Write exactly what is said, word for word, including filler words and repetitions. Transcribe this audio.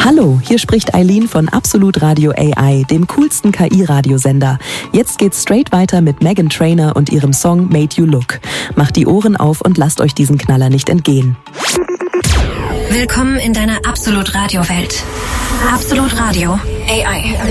Hallo, hier spricht Eileen von Absolut Radio A I, dem coolsten K I-Radiosender. Jetzt geht's straight weiter mit Meghan Trainor und ihrem Song Made You Look. Macht die Ohren auf und lasst euch diesen Knaller nicht entgehen. Willkommen in deiner Absolut Radio Welt. Absolut Radio A I.